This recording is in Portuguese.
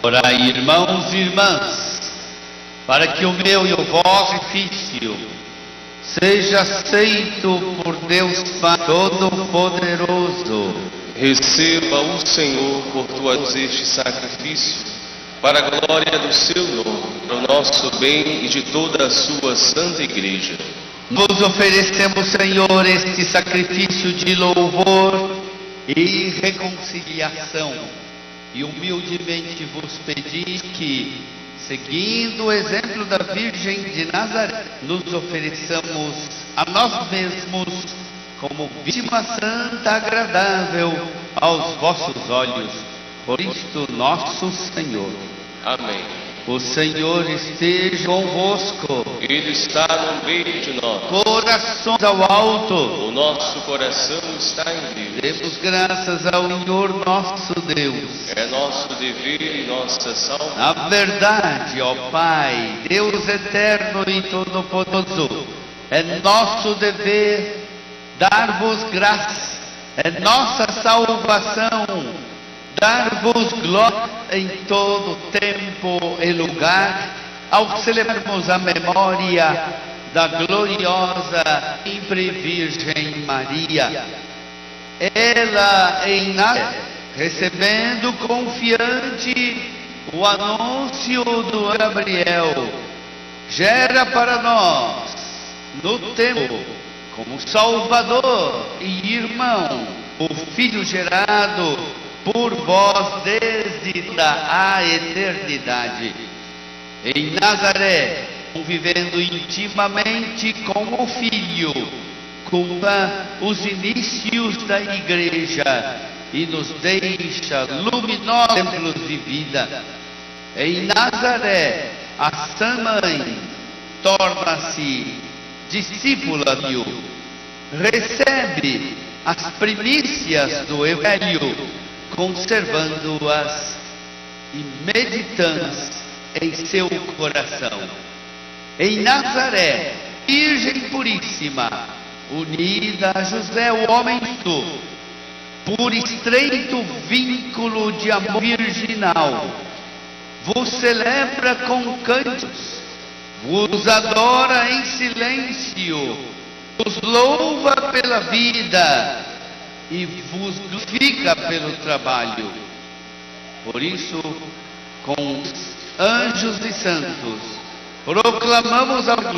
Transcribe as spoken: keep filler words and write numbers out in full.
Orai, irmãos e irmãs, para que o meu e o vosso sacrifício seja aceito por Deus Pai Todo-Poderoso. Receba o Senhor por tuas este sacrifício, para a glória do seu nome, para o nosso bem e de toda a sua santa igreja. Nos oferecemos, Senhor, este sacrifício de louvor e reconciliação, e humildemente vos pedis que, seguindo o exemplo da Virgem de Nazaré, nos ofereçamos a nós mesmos como vítima santa agradável aos vossos olhos, por Cristo nosso Senhor. Amém. O Senhor esteja convosco. Ele está no meio de nós. Corações ao alto. O nosso coração está em Deus. Demos graças ao Senhor nosso Deus. É nosso dever e nossa salvação. Na verdade, ó Pai, Deus eterno e todo-poderoso, é nosso dever dar-vos graças. É nossa salvação dar-vos glória em todo tempo e lugar, ao celebrarmos a memória da gloriosa e sempre Virgem Maria. Ela em Nazaré, recebendo confiante o anúncio do Gabriel, gera para nós, no tempo, como Salvador e irmão, o Filho gerado por vós desde a eternidade. Em Nazaré, convivendo intimamente com o Filho, cultua os inícios da Igreja e nos deixa luminosos exemplos de vida. Em Nazaré, a Sã Mãe torna-se discípula do Filho, recebe as primícias do Evangelho, conservando-as e meditando-as em seu coração. Em Nazaré, Virgem Puríssima, unida a José, o homem justo, por estreito vínculo de amor virginal, vos celebra com cânticos, vos adora em silêncio, vos louva pela vida e vos glorifica pelo trabalho. Por isso, com os anjos e santos, proclamamos a